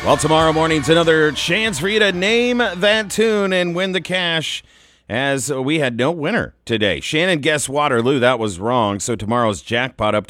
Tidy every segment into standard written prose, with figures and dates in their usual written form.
Well, tomorrow morning's another chance for you to name that tune and win the cash, as we had no winner today. Shannon guessed Waterloo. That was wrong. So tomorrow's jackpot up to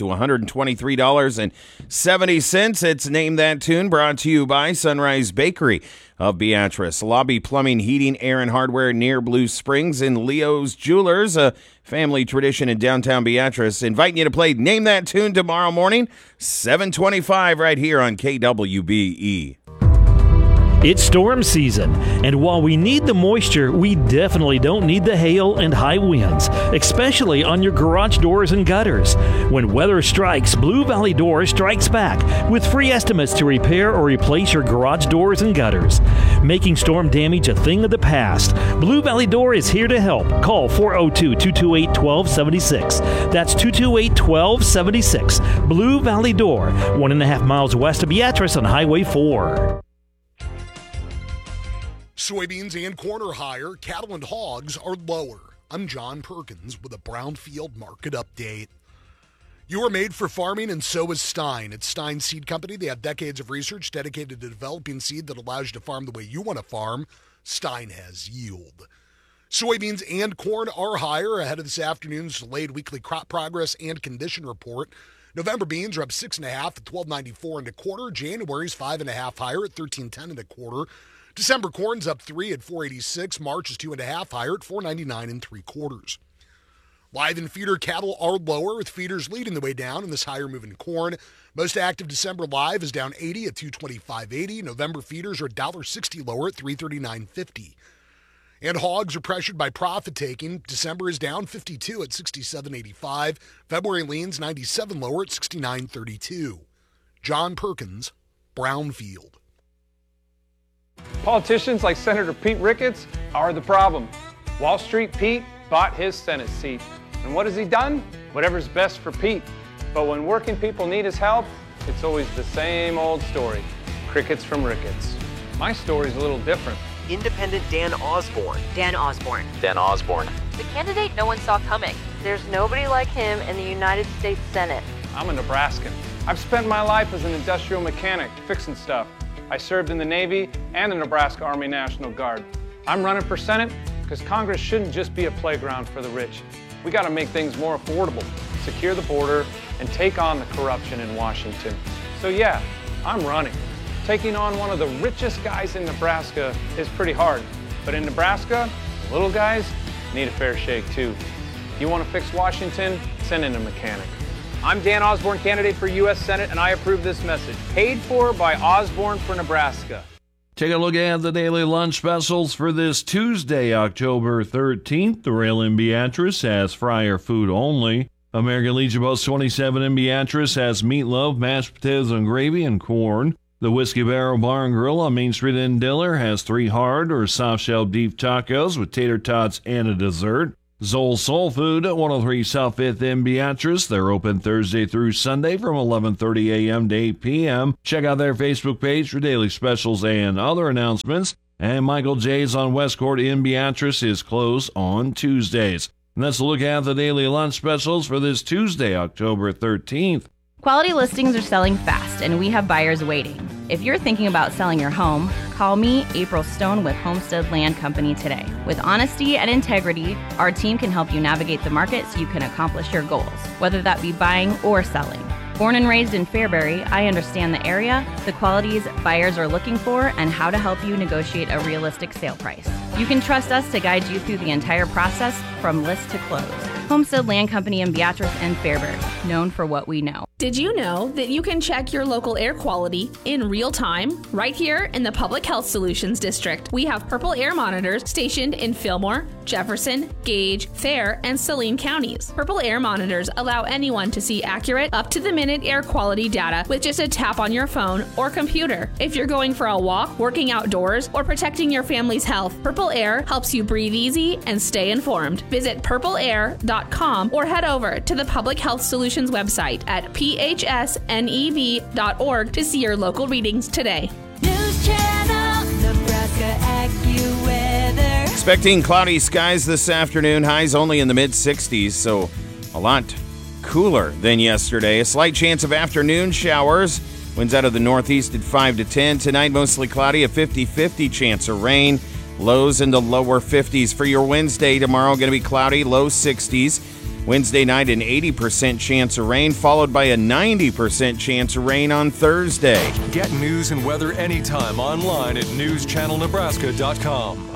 $123.70. It's Name That Tune, brought to you by Sunrise Bakery of Beatrice, Lobby Plumbing, Heating, Air, and Hardware near Blue Springs, and Leo's Jewelers, a family tradition in downtown Beatrice. Inviting you to play Name That Tune tomorrow morning, 7:25 right here on KWBE. It's storm season, and while we need the moisture, we definitely don't need the hail and high winds, especially on your garage doors and gutters. When weather strikes, Blue Valley Door strikes back with free estimates to repair or replace your garage doors and gutters. Making storm damage a thing of the past, Blue Valley Door is here to help. Call 402-228-1276. That's 228-1276. Blue Valley Door, 1.5 miles west of Beatrice on Highway 4. Soybeans and corn are higher. Cattle and hogs are lower. I'm John Perkins with a Brownfield Market Update. You are made for farming, and so is Stein. It's Stein Seed Company. They have decades of research dedicated to developing seed that allows you to farm the way you want to farm. Stein has yield. Soybeans and corn are higher ahead of this afternoon's delayed weekly crop progress and condition report. November beans are up 6.5 at $12.94 1/4. January's 5.5 higher at $13.10 1/4. December corn's up 3 at $4.86. March is 2.5 higher at $4.99 3/4. Live and feeder cattle are lower, with feeders leading the way down in this higher moving corn. Most active December live is down 80 at $225.80. November feeders are $1.60 lower at $339.50. And hogs are pressured by profit taking. December is down 52 at $67.85. February leans 97 lower at $69.32. John Perkins, Brownfield. Politicians like Senator Pete Ricketts are the problem. Wall Street Pete bought his Senate seat. And what has he done? Whatever's best for Pete. But when working people need his help, it's always the same old story. Crickets from Ricketts. My story's a little different. Independent Dan Osborne. Dan Osborne. Dan Osborne. The candidate no one saw coming. There's nobody like him in the United States Senate. I'm a Nebraskan. I've spent my life as an industrial mechanic, fixing stuff. I served in the Navy and the Nebraska Army National Guard. I'm running for Senate because Congress shouldn't just be a playground for the rich. We got to make things more affordable, secure the border, and take on the corruption in Washington. So yeah, I'm running. Taking on one of the richest guys in Nebraska is pretty hard. But in Nebraska, the little guys need a fair shake too. You want to fix Washington? Send in a mechanic. I'm Dan Osborne, candidate for U.S. Senate, and I approve this message. Paid for by Osborne for Nebraska. Take a look at the daily lunch specials for this Tuesday, October 13th. The Rail in Beatrice has fryer food only. American Legion Post 27 in Beatrice has meatloaf, mashed potatoes and gravy, and corn. The Whiskey Barrel Bar and Grill on Main Street in Diller has 3 hard or soft-shell beef tacos with tater tots and a dessert. Zoll Soul Food at 103 South 5th in Beatrice. They're open Thursday through Sunday from 11:30 a.m. to 8 p.m. Check out their Facebook page for daily specials and other announcements. And Michael J's on West Court in Beatrice is closed on Tuesdays. And that's a look at the daily lunch specials for this Tuesday, October 13th. Quality listings are selling fast, and we have buyers waiting. If you're thinking about selling your home, call me, April Stone, with Homestead Land Company today. With honesty and integrity, our team can help you navigate the market so you can accomplish your goals, whether that be buying or selling. Born and raised in Fairbury, I understand the area, the qualities buyers are looking for, and how to help you negotiate a realistic sale price. You can trust us to guide you through the entire process from list to close. Homestead Land Company in Beatrice and Fairbury, known for what we know. Did you know that you can check your local air quality in real time right here in the Public Health Solutions District? We have Purple Air monitors stationed in Fillmore, Jefferson, Gage, Fair, and Saline counties. Purple Air monitors allow anyone to see accurate, up-to-the-minute air quality data with just a tap on your phone or computer. If you're going for a walk, working outdoors, or protecting your family's health, Purple Air helps you breathe easy and stay informed. Visit purpleair.com or head over to the Public Health Solutions website at phsnev.org to see your local readings today. News Channel, Nebraska AccuWeather. Expecting cloudy skies this afternoon. Highs only in the mid-60s, so a lot cooler than yesterday. A slight chance of afternoon showers Winds out of the northeast at 5 to 10. Tonight, mostly cloudy, a 50-50 chance of rain. Lows in the lower 50s. For your Wednesday, tomorrow going to be cloudy, low 60s. Wednesday night, an 80% chance of rain, followed by a 90% chance of rain on Thursday. Get news and weather anytime online at newschannelnebraska.com.